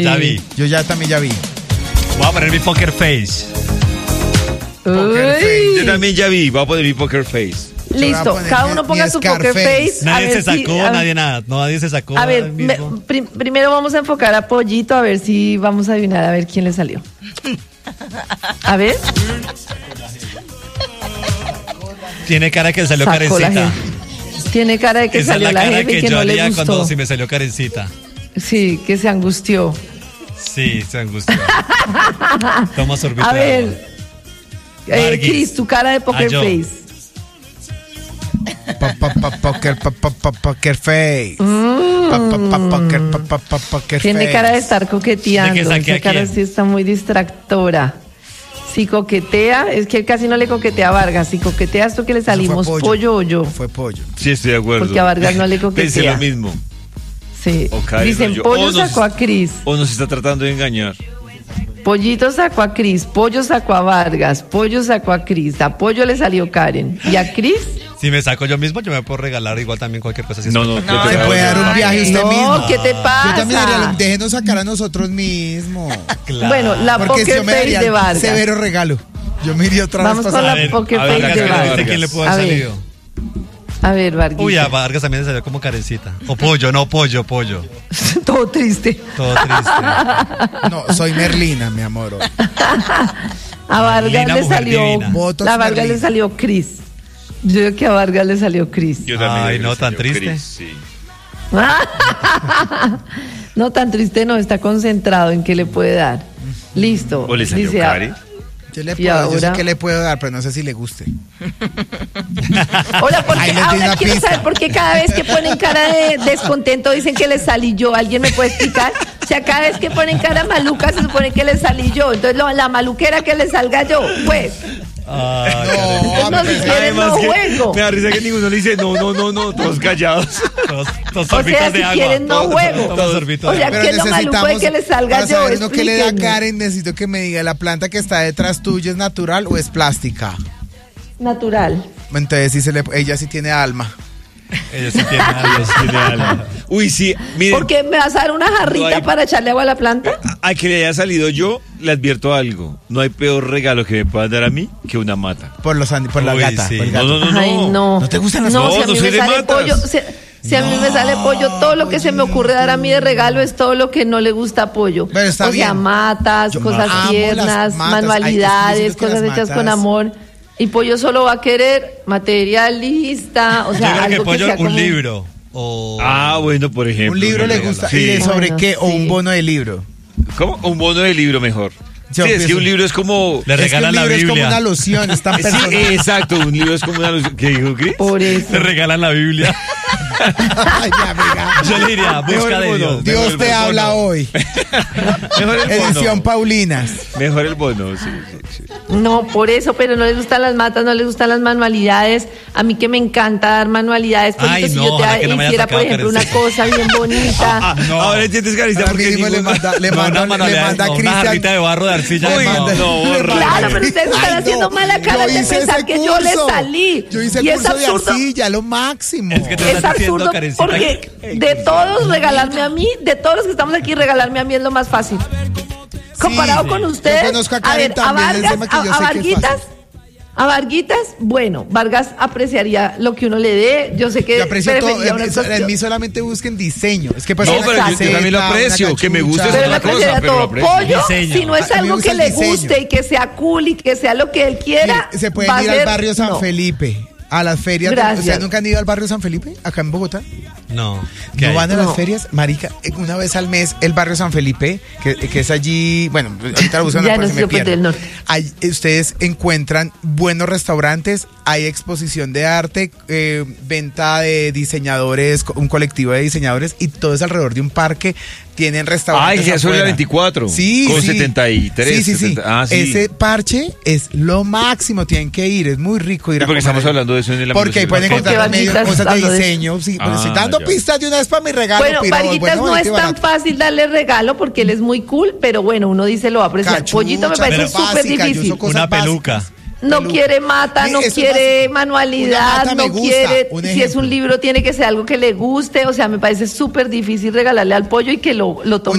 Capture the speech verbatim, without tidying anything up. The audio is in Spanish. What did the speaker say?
Sí. Ya vi. Yo ya también ya vi. Voy a poner mi poker face. Poker face. Yo también ya vi, voy a poner mi poker face. Yo Listo, voy a poner cada mi- uno ponga mi su poker Scarface. face. Nadie a se ver si- sacó, a ver- nadie nada. No, nadie se sacó. A ver, al me- mismo. prim- primero vamos a enfocar a Pollito a ver si vamos a adivinar a ver quién le salió. A ver. Tiene cara que le salió Sacó la carencita. jefe. Tiene cara de que Esa es salió la la cara jefe y que que yo no le haría gustó. cuando si me salió carencita. Sí, que se angustió. Sí, se angustió. Toma sorbito. A de ver, agua. eh, Margis. Cris, tu cara de poker Ah, yo. face. Pa, pa, pa, poker, pa, pa, pa, poker face. Pa, pa, pa, poker, pa, pa, pa, poker Tiene face. cara de estar coqueteando. ¿De que saque Esa a cara quién? sí está muy distractora. Si coquetea, es que él casi no le coquetea a Vargas. Si coquetea esto que le Eso fue salimos, pollo. pollo o yo. Fue pollo. Sí, estoy de acuerdo. Porque a Vargas no le coquetea. Pensé lo mismo. Sí. O Karen Dicen, o yo. pollo O nos- sacó a Cris. O nos está tratando de engañar. Pollito sacó a Cris. Pollo sacó a Vargas. Pollo sacó a Cris. A Pollo le salió Karen. ¿Y a Cris? Si me saco yo mismo, yo me puedo regalar igual también cualquier cosa. así No, no, espectacular. no, Se no, puede dar un viaje usted No, mismo. ¿qué te pasa? Yo también diría, déjenos sacar a nosotros mismos. Claro. Bueno, la Porque si poker yo me face daría de Vargas. severo regalo. Yo me iría otra Vamos vez con pasada. A la ver, poker a ver, face de Vargas, Vargas. ¿De quién le pudo A haber ver. salido? A ver, Vargas. Uy, a Vargas también le salió como carencita. O pollo, no, pollo, pollo. Todo triste. Todo triste. No, soy Merlina, mi amor. A Vargas Merlina, le mujer salió. divina. Votos A Vargas Merlina. le salió Cris. Yo creo que a Vargas le salió Cris. Yo también. Ay, creo no, que tan salió triste. Chris, sí. No, tan triste no, está concentrado en qué le puede dar. Listo. O le salió Dice, Karen. Yo, le ¿Y puedo, yo sé ahora? que le puedo dar, pero no sé si le guste. Hola, porque Ahí les di ahora una quiero pista. saber por qué cada vez que ponen cara de descontento dicen que les salí yo. ¿Alguien me puede explicar? O sea, cada vez que ponen cara maluca se supone que les salí yo. Entonces lo- la maluquera que le salga yo. Pues, Ay, No, no, si quieren no que juego. me da risa que ninguno le dice no, no, no, no, todos callados. Todos, todos O sea, sorbitos de si agua. quieren no Todos- juego. todos sorbitos O de sea, agua. ¿qué es lo maluco de que le salga para yo? saber uno que le da a Explíquenme. Karen, necesito que me diga, ¿la planta que está detrás tuya es natural o es plástica? Natural. Entonces sí se le, ella sí tiene alma. Ella sí tiene algo, sí tiene algo. Uy, sí, miren, ¿Por qué me vas a dar una jarrita No hay- para echarle agua a la planta? a que le haya salido yo, le advierto algo. No hay peor regalo que me puedan dar a mí que una mata. Por los an- por la Uy, gata. sí. por el No, gato. no, no, Ay, no. ¿No te gustan las No, matas? si a No, mí no soy me de sale matas. pollo, si, si a mí me sale pollo, todo lo que se me ocurre dar a mí de regalo es todo lo que no le gusta a pollo. Pero está o sea, bien. matas, Yo cosas amo las tiernas, matas. Ay, manualidades, es que yo siento cosas que las hechas con matas- amor. Y pollo solo va a querer materialista, o Yo sea, creo que algo que pollo, sea un como- libro. O... Ah, bueno, por ejemplo. Un libro le regalo. gusta. Sí. ¿Y de sobre Bueno, qué? ¿O sí. un bono de libro? ¿Cómo? Un bono de libro mejor. Yo sí, es que pienso- un libro es como... Le Es que regalan un la libro es como Biblia. una loción, es tan Sí, personal. exacto, un libro es como una... luz- ¿Qué dijo Cris? Por eso. Le regalan la Biblia. Ay, mi amiga. Yo le diría, busca Mejor de el bono. Dios. Dios Mejor te el habla bono. hoy. Mejor el Edición bono. Paulinas. Mejor el bono, sí, sí, sí. No, por eso, pero no les gustan las matas, no les gustan las manualidades. A mí que me encanta dar manualidades. Por Ay, ejemplo, no, si yo te ojalá que no me haya hiciera, por sacado ejemplo, una Karencita. cosa bien bonita. Ah, No. Ahora entiendes, Carita, Ahora porque mismo le ninguno- manda, le No, manda, una le manualidad, manda a no, una Cristian. jarrita de barro de arcilla. Uy, no. no, horrible. Claro, pero ustedes están Ay, haciendo no. mala cara Yo de hice pensar ese que yo les curso. salí. Yo hice y el es curso de absurdo. arcilla, lo máximo. Es que tú Es estás diciendo, absurdo Karencita, porque que- de todos regalarme a mí, de todos los que estamos aquí, regalarme a mí es lo más fácil. Comparado sí. con Yo ustedes, conozco a a Karen ver, a también, el Vargas, tema que a, yo a sé que es Varguitas, fácil. a Varguitas, bueno, Vargas apreciaría lo que uno le dé. Yo sé que Yo aprecio todo. preferiría En, una en- cosa- en mí solamente busquen diseño. Es que pues No, una pero yo- yo camiseta, también lo una aprecio, que me guste cachucha. Pero otra le apreciaría cosa, pero lo todo. aprecio. Pollo, Diseño. si no es A- a mí me algo gusta que el le diseño. guste y que sea cool y que sea lo que él quiera, Mire, se va pueden a ir al ser- barrio San no. Felipe, a las ferias. de- Gracias. ¿Ustedes nunca han ido al barrio San Felipe, acá en Bogotá? No. ¿qué ¿No hay? van a las No. ferias? Marica, eh, una vez al mes, el barrio San Felipe, que, que es allí, bueno, ahorita lo buscan, Ya pero no se sé, me pues, pierde. del norte. Ahí, eh, ustedes encuentran buenos restaurantes, hay exposición de arte, eh, venta de diseñadores, co- un colectivo de diseñadores, y todo es alrededor de un parque. Tienen restaurantes. Ay, que ya son la afuera. veinticuatro. Sí, Con sí. setenta y tres, Sí, sí, sí. setenta. Ah, sí. Ese parche es lo máximo, tienen que ir, es muy rico ir ¿Y a por qué comer estamos ahí. hablando de eso en el Porque ahí pueden Porque encontrar medio Varguitas cosas de hablando de eso. diseño. Sí, pero Ah, estoy dando ya. pistas de una vez para mi regalo. Bueno, piro, Varguitas bueno, no bonito es y tan barato. fácil darle regalo porque él es muy cool, pero bueno, uno dice lo va a apreciar. Cachucha, Pollito me parece pero súper básica, yo difícil. soy cosas Una básicas. peluca. No Peluca. quiere mata, no Eso es quiere básico. Una manualidad, mata me no gusta, quiere. un Si es ejemplo. un libro, tiene que ser algo que le guste. O sea, me parece súper difícil regalarle al pollo y que lo, lo tome.